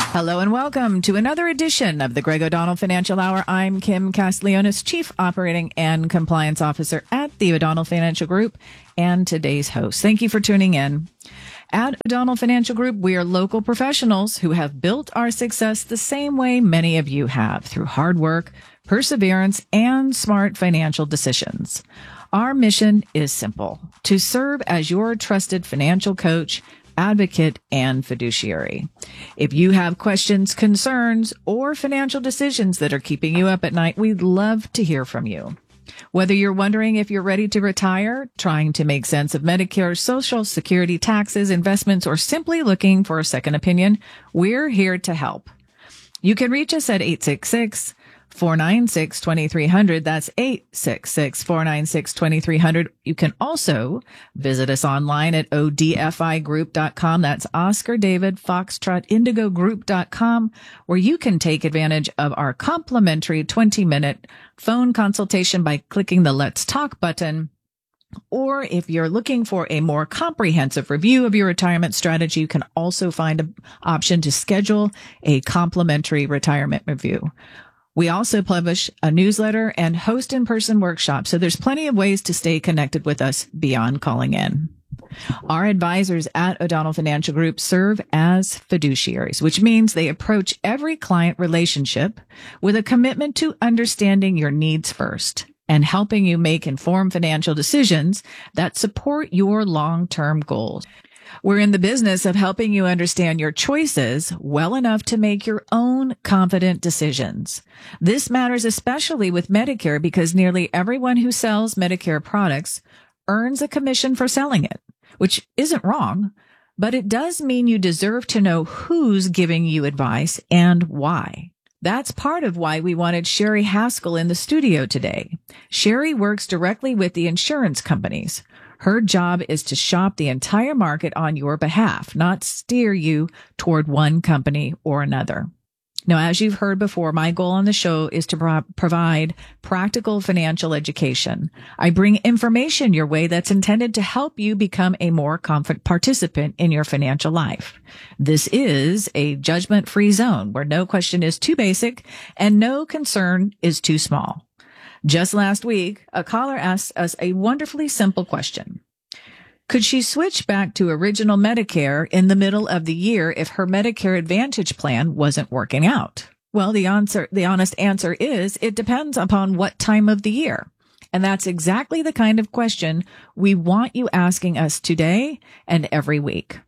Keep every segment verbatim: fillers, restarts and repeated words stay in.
Hello and welcome to another edition of the Greg O'Donnell Financial Hour. I'm Kim Castellanos, Chief Operating and Compliance Officer at the O'Donnell Financial Group and today's host. Thank you for tuning in. At O'Donnell Financial Group, we are local professionals who have built our success the same way many of you have, through hard work, perseverance, and smart financial decisions. Our mission is simple: to serve as your trusted financial coach, advocate, and fiduciary. If you have questions, concerns, or financial decisions that are keeping you up at night, we'd love to hear from you. Whether you're wondering if you're ready to retire, trying to make sense of Medicare, Social Security, taxes, investments, or simply looking for a second opinion, we're here to help. You can reach us at eight six six, four nine six, two three zero zero. That's eight six six, four nine six, two three zero zero. You can also visit us online at O D F I group dot com. That's Oscar David Foxtrot Indigo Group dot com, where you can take advantage of our complimentary twenty minute phone consultation by clicking the Let's Talk button. Or if you're looking for a more comprehensive review of your retirement strategy, you can also find an option to schedule a complimentary retirement review. We also publish a newsletter and host in-person workshops, so there's plenty of ways to stay connected with us beyond calling in. Our advisors at O'Donnell Financial Group serve as fiduciaries, which means they approach every client relationship with a commitment to understanding your needs first and helping you make informed financial decisions that support your long-term goals. We're in the business of helping you understand your choices well enough to make your own confident decisions. This matters especially with Medicare because nearly everyone who sells Medicare products earns a commission for selling it, which isn't wrong, but it does mean you deserve to know who's giving you advice and why. That's part of why we wanted Sherry Haskell in the studio today. Sherry works directly with the insurance companies. Her job is to shop the entire market on your behalf, not steer you toward one company or another. Now, as you've heard before, my goal on the show is to pro- provide practical financial education. I bring information your way that's intended to help you become a more confident participant in your financial life. This is a judgment-free zone where no question is too basic and no concern is too small. Just last week, a caller asked us a wonderfully simple question. Could she switch back to original Medicare in the middle of the year if her Medicare Advantage plan wasn't working out? Well, the answer, the honest answer is it depends upon what time of the year. And that's exactly the kind of question we want you asking us today and every week.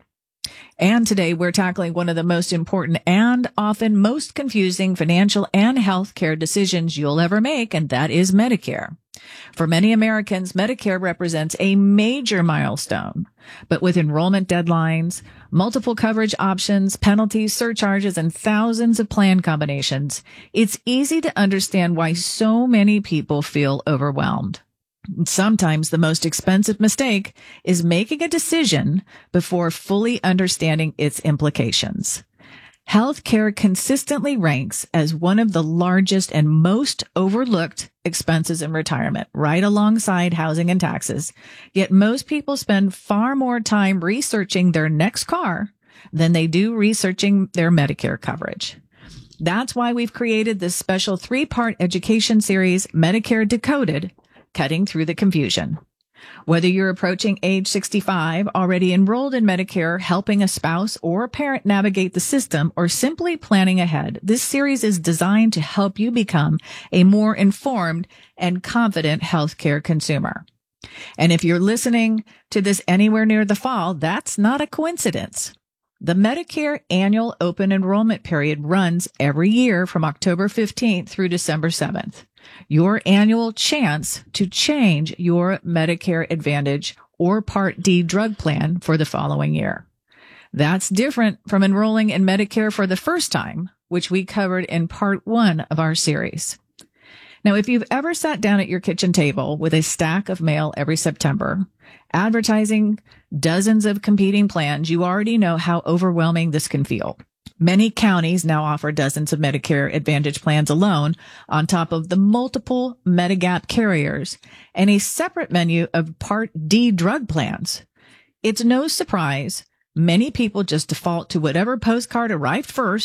And today we're tackling one of the most important and often most confusing financial and healthcare decisions you'll ever make, and that is Medicare. For many Americans, Medicare represents a major milestone, but with enrollment deadlines, multiple coverage options, penalties, surcharges, and thousands of plan combinations, it's easy to understand why so many people feel overwhelmed. Sometimes the most expensive mistake is making a decision before fully understanding its implications. Healthcare consistently ranks as one of the largest and most overlooked expenses in retirement, right alongside housing and taxes. Yet most people spend far more time researching their next car than they do researching their Medicare coverage. That's why we've created this special three-part education series, Medicare Decoded, Cutting Through the Confusion. Whether you're approaching age sixty-five, already enrolled in Medicare, helping a spouse or a parent navigate the system, or simply planning ahead, this series is designed to help you become a more informed and confident healthcare consumer. And if you're listening to this anywhere near the fall, that's not a coincidence. The Medicare annual open enrollment period runs every year from October fifteenth through December seventh. Your annual chance to change your Medicare Advantage or Part D drug plan for the following year. That's different from enrolling in Medicare for the first time, which we covered in part one of our series. Now, if you've ever sat down at your kitchen table with a stack of mail every September, advertising dozens of competing plans, you already know how overwhelming this can feel. Many counties now offer dozens of Medicare Advantage plans alone, on top of the multiple Medigap carriers and a separate menu of Part D drug plans. It's no surprise many people just default to whatever postcard arrived first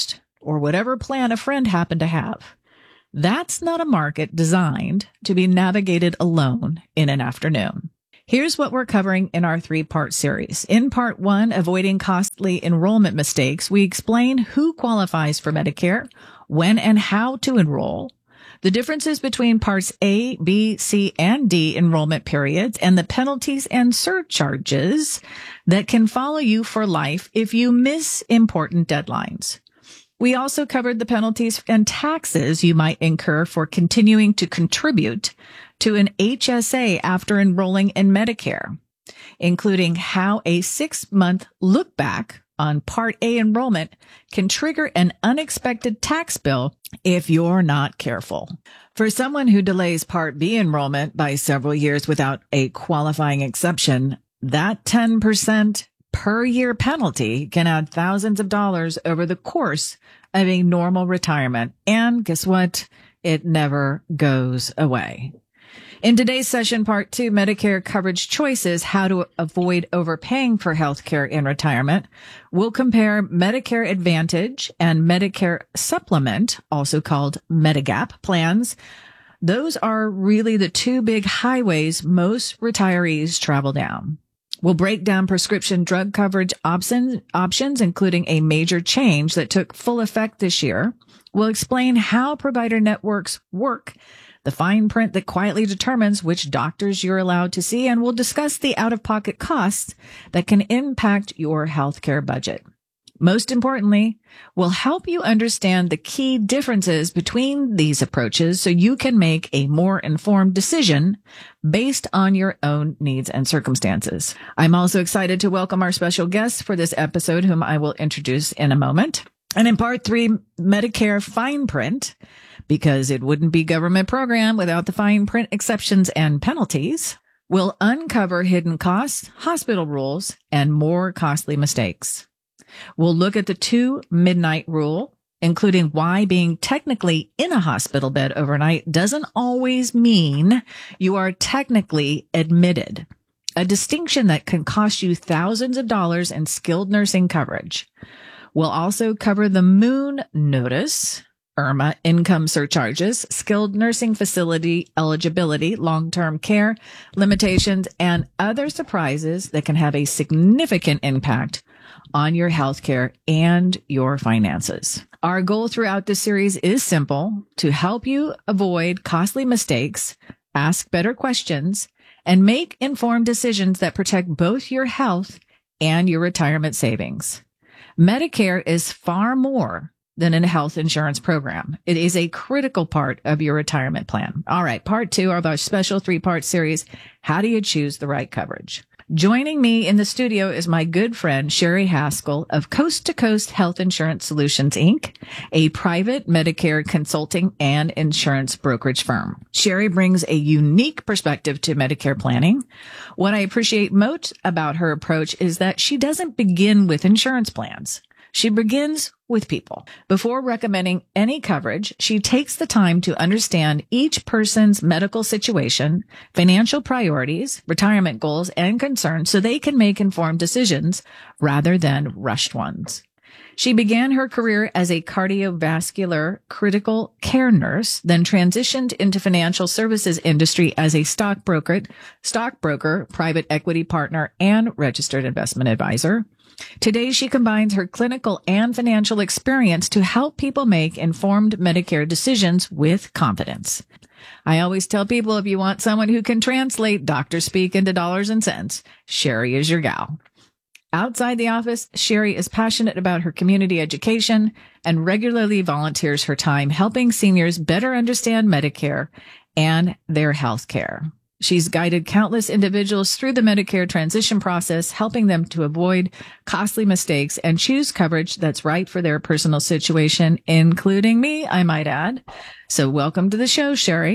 or whatever plan a friend happened to have. That's not a market designed to be navigated alone in an afternoon. Here's what we're covering in our three-part series. In part one, Avoiding Costly Enrollment Mistakes, we explain who qualifies for Medicare, when and how to enroll, the differences between parts A, B, C, and D enrollment periods, and the penalties and surcharges that can follow you for life if you miss important deadlines. We also covered the penalties and taxes you might incur for continuing to contribute to an H S A after enrolling in Medicare, including how a six-month look back on Part A enrollment can trigger an unexpected tax bill if you're not careful. For someone who delays Part B enrollment by several years without a qualifying exception, that ten percent per year penalty can add thousands of dollars over the course of a normal retirement. And guess what? It never goes away. In today's session, part two, Medicare coverage choices, how to avoid overpaying for healthcare in retirement, we'll compare Medicare Advantage and Medicare Supplement, also called Medigap plans. Those are really the two big highways most retirees travel down. We'll break down prescription drug coverage options, options, including a major change that took full effect this year. We'll explain how provider networks work, the fine print that quietly determines which doctors you're allowed to see, and we'll discuss the out-of-pocket costs that can impact your healthcare budget. Most importantly, we'll help you understand the key differences between these approaches so you can make a more informed decision based on your own needs and circumstances. I'm also excited to welcome our special guest for this episode, whom I will introduce in a moment. And in part three, Medicare fine print, because it wouldn't be government program without the fine print exceptions and penalties, we'll uncover hidden costs, hospital rules, and more costly mistakes. We'll look at the two midnight rule, including why being technically in a hospital bed overnight doesn't always mean you are technically admitted, a distinction that can cost you thousands of dollars in skilled nursing coverage. We'll also cover the Moon Notice, IRMA income surcharges, skilled nursing facility eligibility, long-term care limitations, and other surprises that can have a significant impact on your healthcare and your finances. Our goal throughout this series is simple: to help you avoid costly mistakes, ask better questions, and make informed decisions that protect both your health and your retirement savings. Medicare is far more than a health insurance program. It is a critical part of your retirement plan. All right, part two of our special three-part series, How Do You Choose the Right Coverage? Joining me in the studio is my good friend, Sherry Haskell of Coast to Coast Health Insurance Solutions, Incorporated, a private Medicare consulting and insurance brokerage firm. Sherry brings a unique perspective to Medicare planning. What I appreciate most about her approach is that she doesn't begin with insurance plans. She begins with people. Before recommending any coverage, she takes the time to understand each person's medical situation, financial priorities, retirement goals, and concerns so they can make informed decisions rather than rushed ones. She began her career as a cardiovascular critical care nurse, then transitioned into financial services industry as a stockbroker, stockbroker, private equity partner, and registered investment advisor. Today, she combines her clinical and financial experience to help people make informed Medicare decisions with confidence. I always tell people, if you want someone who can translate doctor speak into dollars and cents, Sherry is your gal. Outside the office, Sherry is passionate about her community education and regularly volunteers her time helping seniors better understand Medicare and their health care. She's guided countless individuals through the Medicare transition process, helping them to avoid costly mistakes and choose coverage that's right for their personal situation, including me, I might add. So welcome to the show, Sherry.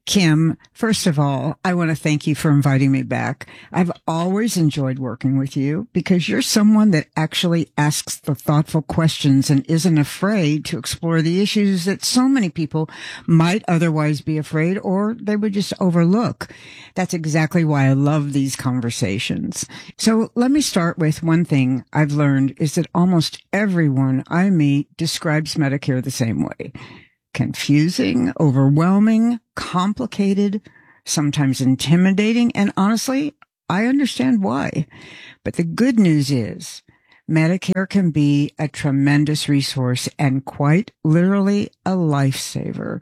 Kim, first of all, I want to thank you for inviting me back. I've always enjoyed working with you because you're someone that actually asks the thoughtful questions and isn't afraid to explore the issues that so many people might otherwise be afraid or they would just overlook. That's exactly why I love these conversations. So let me start with one thing I've learned is that almost everyone I meet describes Medicare the same way. Confusing, overwhelming, complicated, sometimes intimidating, and honestly, I understand why. But the good news is Medicare can be a tremendous resource and quite literally a lifesaver.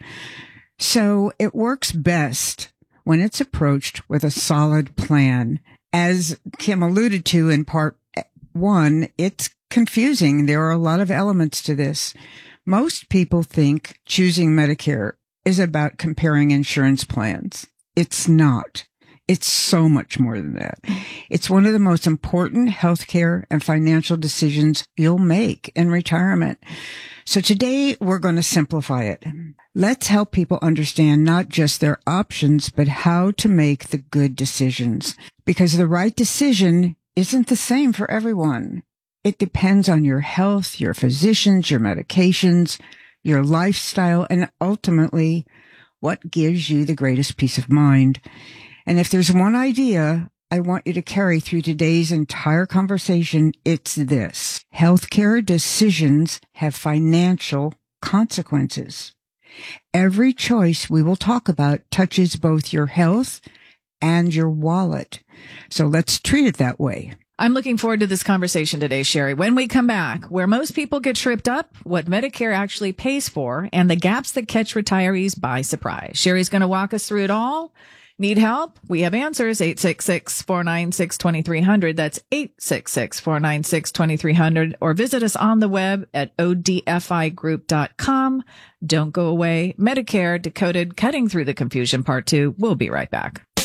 So it works best when it's approached with a solid plan. As Kim alluded to in part one, it's confusing. There are a lot of elements to this. Most people think choosing Medicare is about comparing insurance plans. It's not. It's so much more than that. It's one of the most important healthcare and financial decisions you'll make in retirement. So today we're going to simplify it. Let's help people understand not just their options, but how to make the good decisions. Because the right decision isn't the same for everyone. It depends on your health, your physicians, your medications, your lifestyle, and ultimately what gives you the greatest peace of mind. And if there's one idea I want you to carry through today's entire conversation, it's this. Healthcare decisions have financial consequences. Every choice we will talk about touches both your health and your wallet. So let's treat it that way. I'm looking forward to this conversation today, Sherry. When we come back, where most people get tripped up, what Medicare actually pays for, and the gaps that catch retirees by surprise. Sherry's going to walk us through it all. Need help? We have answers. eight six six, four nine six, two three zero zero. That's eight six six, four nine six, two three zero zero. Or visit us on the web at O D F I group dot com. Don't go away. Medicare Decoded, Cutting Through the Confusion Part two. We'll be right back.